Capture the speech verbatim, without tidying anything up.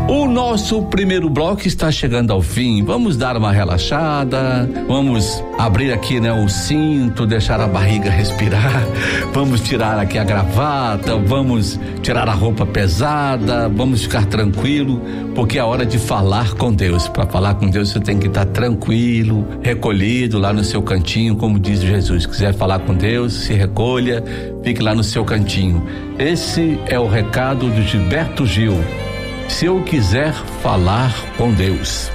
O nosso primeiro bloco está chegando ao fim. Vamos dar uma relaxada, vamos abrir aqui, né, o cinto, deixar a barriga respirar, vamos tirar aqui a gravata, vamos tirar a roupa pesada, vamos ficar tranquilo, porque é a hora de falar com Deus. Para falar com Deus você tem que estar tranquilo, recolhido lá no seu cantinho, como diz Jesus. Se quiser falar com Deus, se recolha, fique lá no seu cantinho. Esse é o recado do Gilberto Gil. Se eu quiser falar com Deus.